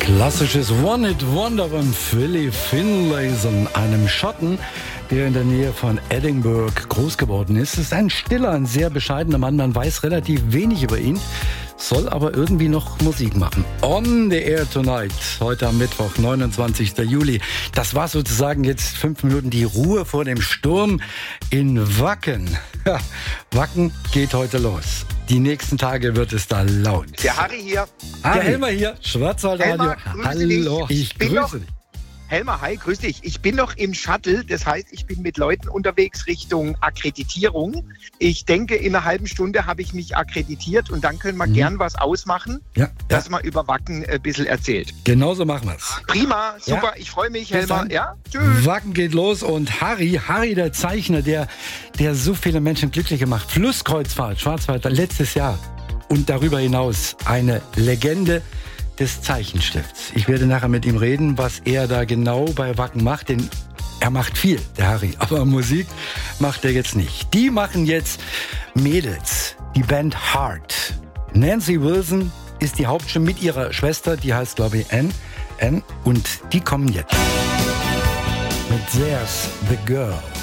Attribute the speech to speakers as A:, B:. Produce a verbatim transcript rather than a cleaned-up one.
A: Klassisches One-Hit-Wonder von Philly Finlayson, einem Schotten, der in der Nähe von Edinburgh groß geworden ist. Es ist ein stiller, ein sehr bescheidener Mann. Man weiß relativ wenig über ihn, soll aber irgendwie noch Musik machen. On the Air Tonight, heute am Mittwoch, neunundzwanzigsten Juli. Das war sozusagen jetzt fünf Minuten die Ruhe vor dem Sturm in Wacken. Ja, Wacken geht heute los. Die nächsten Tage wird es da laut.
B: Der Harry hier.
A: Harry. Der Helmer hier, Schwarzwaldradio.
B: Hallo,
A: ich, ich grüße dich.
B: Helmer, hi, grüß dich. Ich bin noch im Shuttle, das heißt, ich bin mit Leuten unterwegs Richtung Akkreditierung. Ich denke, in einer halben Stunde habe ich mich akkreditiert und dann können wir mhm. gern was ausmachen, ja, dass ja. man über Wacken ein bisschen erzählt.
A: Genauso machen wir es.
B: Prima, super, ja. ich freue mich, Helmer. Ja, tschüss.
A: Wacken geht los und Harry, Harry der Zeichner, der, der so viele Menschen glücklich gemacht. Flusskreuzfahrt, Schwarzwald, letztes Jahr und darüber hinaus eine Legende des Zeichenstifts. Ich werde nachher mit ihm reden, was er da genau bei Wacken macht, denn er macht viel, der Harry, aber Musik macht er jetzt nicht. Die machen jetzt Mädels, die Band Heart. Nancy Wilson ist die Hauptstimme mit ihrer Schwester, die heißt, glaube ich, Anne, Anne, und die kommen jetzt mit There's the Girl.